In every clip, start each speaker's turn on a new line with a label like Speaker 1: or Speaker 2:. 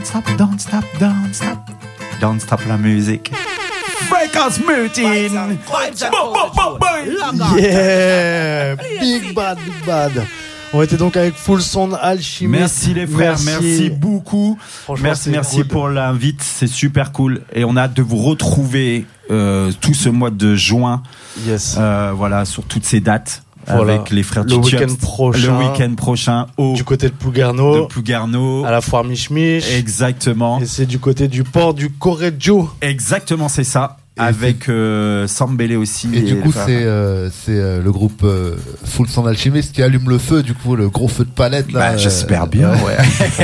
Speaker 1: stop, don't stop, don't stop. Don't stop la musique. Fréquence Mutine.
Speaker 2: Yeah, big bad. On était donc avec Full Sound Alchemist.
Speaker 1: Merci les frères, merci beaucoup. Merci
Speaker 2: good.
Speaker 1: pour l'invite, c'est super cool. Et on a hâte de vous retrouver tout ce mois de juin.
Speaker 2: Yes.
Speaker 1: Voilà, sur toutes ces dates.
Speaker 2: Voilà.
Speaker 1: Avec les frères
Speaker 2: Le week-end prochain du côté de Plougarneau, à la foire Mich Mich.
Speaker 1: Exactement.
Speaker 2: Et c'est du côté du port du Correggio.
Speaker 1: Exactement, c'est ça. Et avec Sambele aussi.
Speaker 3: Et du coup, c'est le groupe Full Sound Alchemist qui allume le feu, du coup, le gros feu de palette. Là,
Speaker 1: j'espère bien, ouais.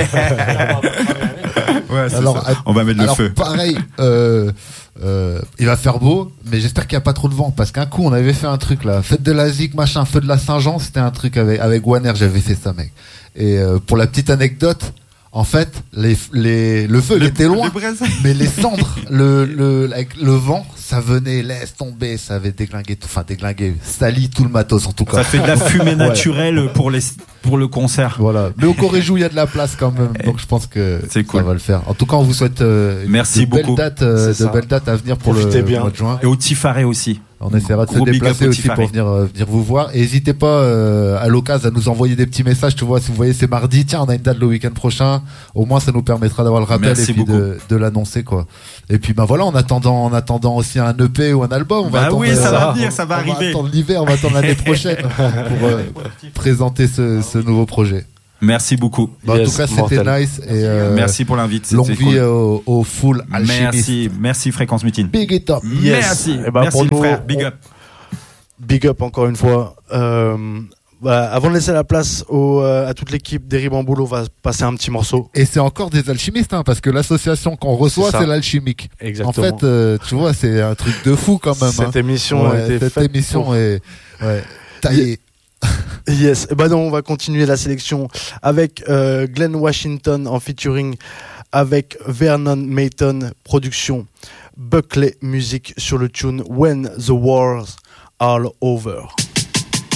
Speaker 1: Ouais, c'est
Speaker 3: alors,
Speaker 1: ça. On va mettre le feu.
Speaker 3: Pareil, il va faire beau, mais j'espère qu'il n'y a pas trop de vent, parce qu'un coup, on avait fait un truc là, fête de la Zik, machin, feu de la Saint-Jean, c'était un truc avec Warner, j'avais fait ça, mec. Et pour la petite anecdote, en fait, le feu il était loin, mais les cendres, avec le vent, ça venait, laisse tomber, ça avait déglingué, sali tout le matos en tout cas.
Speaker 1: Ça fait de la fumée naturelle pour le concert.
Speaker 3: Voilà. Mais au Correggio, il y a de la place quand même, donc je pense que
Speaker 1: c'est cool.
Speaker 3: Ça va le faire. En tout cas, on vous souhaite
Speaker 1: merci beaucoup.
Speaker 3: de belles dates à venir pour le mois de juin.
Speaker 1: Et au Tifaré aussi.
Speaker 3: On essaiera de se déplacer aussi pour venir vous voir. Et n'hésitez pas à l'occasion à nous envoyer des petits messages. Tu vois, si vous voyez c'est mardi, tiens, on a une date le week-end prochain. Au moins, ça nous permettra d'avoir le rappel
Speaker 1: merci
Speaker 3: et puis de l'annoncer, quoi. Et puis, voilà, en attendant aussi un EP ou un album.
Speaker 1: Oui, ça va venir, ça va arriver.
Speaker 3: On va attendre l'hiver, on va attendre l'année prochaine pour présenter ce nouveau projet.
Speaker 1: Merci beaucoup.
Speaker 3: En tout cas, c'était nice. Et
Speaker 1: merci pour l'invite.
Speaker 3: Longue vie au Full Alchemist.
Speaker 1: Merci Fréquence Mutine.
Speaker 3: Big it up.
Speaker 1: Yes. Merci. Merci pour frère. Big up.
Speaker 2: Big up encore une fois. Avant de laisser la place à toute l'équipe des Ribamboul, on va passer un petit morceau.
Speaker 3: Et c'est encore des alchimistes, parce que l'association qu'on reçoit, c'est l'alchimique.
Speaker 2: Exactement.
Speaker 3: En fait, tu vois, c'est un truc de fou quand même.
Speaker 2: Cette émission a été faite.
Speaker 3: Cette émission est taillée.
Speaker 2: Yes, et on va continuer la sélection avec Glenn Washington en featuring avec Vernon Mayton, production Buckley Music sur le tune When the Wars Are Over.